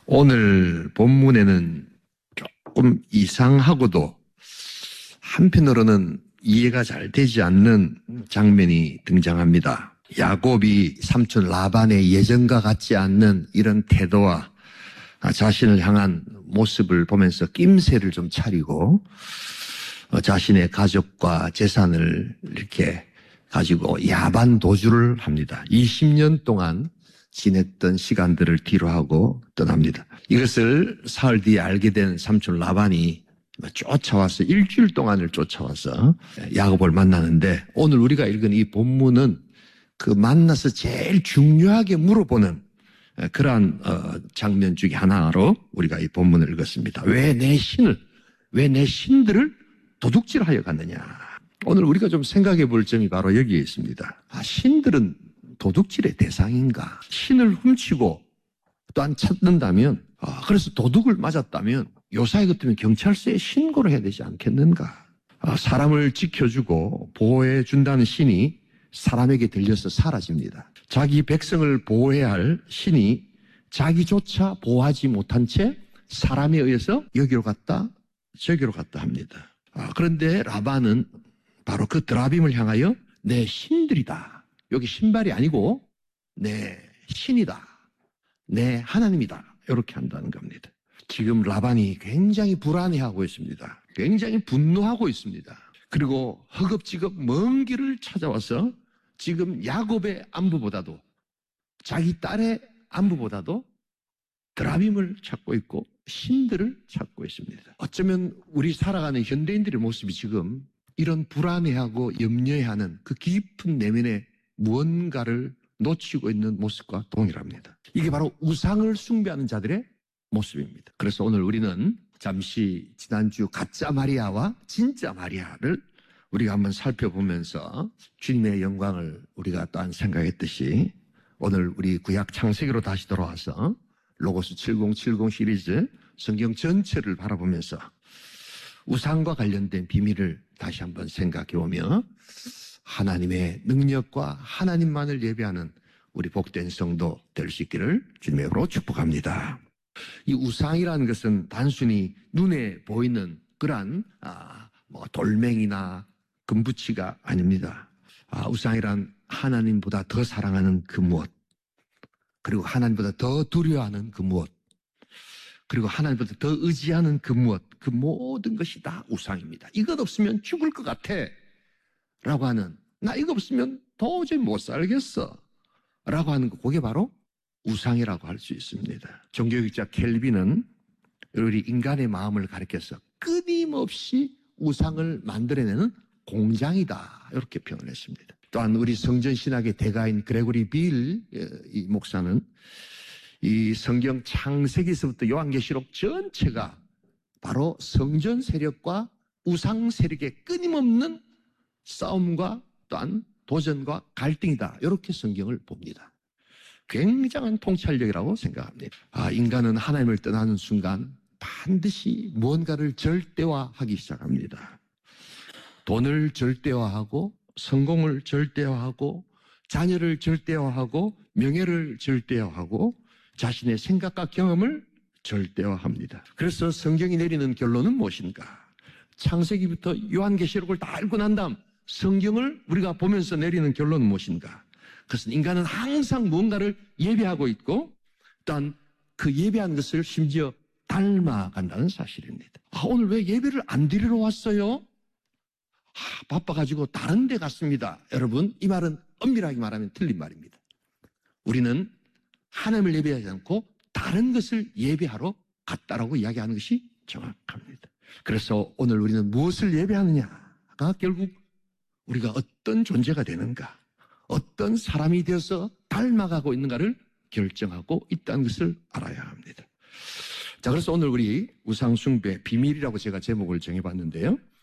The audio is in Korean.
오늘 본문에는 조금 이상하고도 한편으로는 이해가 잘 되지 않는 장면이 등장합니다. 야곱이 삼촌 라반의 예전과 같지 않는 이런 태도와 자신을 향한 모습을 보면서 낌새를 좀 차리고 자신의 가족과 재산을 이렇게 가지고 야반 도주를 합니다. 20년 동안 지냈던 시간들을 뒤로하고 떠납니다. 이것을 사흘 뒤에 알게 된 삼촌 라반이 쫓아와서 일주일 동안을 쫓아와서 야곱을 만나는데, 오늘 우리가 읽은 이 본문은 그 만나서 제일 중요하게 물어보는 그러한 장면 중에 하나로 우리가 이 본문을 읽었습니다. 왜 내 신들을 도둑질하여 갔느냐. 오늘 우리가 좀 생각해 볼 점이 바로 여기에 있습니다. 신들은 도둑질의 대상인가? 신을 훔치고 또한 찾는다면, 그래서 도둑을 맞았다면 요사이 같으면 경찰서에 신고를 해야 되지 않겠는가? 사람을 지켜주고 보호해준다는 신이 사람에게 들려서 사라집니다. 자기 백성을 보호해야 할 신이 자기조차 보호하지 못한 채 사람에 의해서 여기로 갔다 저기로 갔다 합니다. 그런데 라반은 바로 그 드라빔을 향하여 내 신들이다. 여기 신발이 아니고 내 신이다. 내 하나님이다. 이렇게 한다는 겁니다. 지금 라반이 굉장히 불안해하고 있습니다. 굉장히 분노하고 있습니다. 그리고 허겁지겁 먼 길을 찾아와서 지금 야곱의 안부보다도, 자기 딸의 안부보다도 드라빔을 찾고 있고 신들을 찾고 있습니다. 어쩌면 우리 살아가는 현대인들의 모습이 지금 이런 불안해하고 염려해하는 그 깊은 내면의 무언가를 놓치고 있는 모습과 동일합니다. 이게 바로 우상을 숭배하는 자들의 모습입니다. 그래서 오늘 우리는 잠시 지난주 가짜 마리아와 진짜 마리아를 우리가 한번 살펴보면서 주님의 영광을 우리가 또한 생각했듯이, 오늘 우리 구약 창세기로 다시 돌아와서 로고스 7070 시리즈 성경 전체를 바라보면서 우상과 관련된 비밀을 다시 한번 생각해보며 하나님의 능력과 하나님만을 예배하는 우리 복된 성도 될 수 있기를 주님의 이름으로 축복합니다. 이 우상이라는 것은 단순히 눈에 보이는 그러한 돌멩이나 금붙이가 아닙니다. 우상이란 하나님보다 더 사랑하는 그 무엇, 그리고 하나님보다 더 두려워하는 그 무엇, 그리고 하나님보다 더 의지하는 그 무엇, 그 모든 것이 다 우상입니다. 이것 없으면 죽을 것 같아 라고 하는, 나 이거 없으면 도저히 못 살겠어 라고 하는 거, 그게 바로 우상이라고 할 수 있습니다. 종교학자 켈빈은 우리 인간의 마음을 가리켜서 끊임없이 우상을 만들어내는 공장이다, 이렇게 표현을 했습니다. 또한 우리 성전신학의 대가인 그레고리 빌 이 목사는 이 성경 창세기에서부터 요한계시록 전체가 바로 성전 세력과 우상 세력의 끊임없는 싸움과 또한 도전과 갈등이다, 이렇게 성경을 봅니다. 굉장한 통찰력이라고 생각합니다. 인간은 하나님을 떠나는 순간 반드시 무언가를 절대화하기 시작합니다. 돈을 절대화하고, 성공을 절대화하고, 자녀를 절대화하고, 명예를 절대화하고, 자신의 생각과 경험을 절대화합니다. 그래서 성경이 내리는 결론은 무엇인가? 창세기부터 요한계시록을 다 읽고 난 다음 성경을 우리가 보면서 내리는 결론은 무엇인가? 그것은 인간은 항상 무언가를 예배하고 있고, 또한 그 예배하는 것을 심지어 닮아간다는 사실입니다. 오늘 왜 예배를 안 드리러 왔어요? 바빠가지고 다른 데 갔습니다. 여러분, 이 말은 엄밀하게 말하면 틀린 말입니다. 우리는 하나님을 예배하지 않고 다른 것을 예배하러 갔다라고 이야기하는 것이 정확합니다. 그래서 오늘 우리는 무엇을 예배하느냐가 결국 우리가 어떤 존재가 되는가, 어떤 사람이 되어서 닮아가고 있는가를 결정하고 있다는 것을 알아야 합니다. 자, 그래서 오늘 우리 우상숭배 비밀이라고 제가 제목을 정해봤는데요.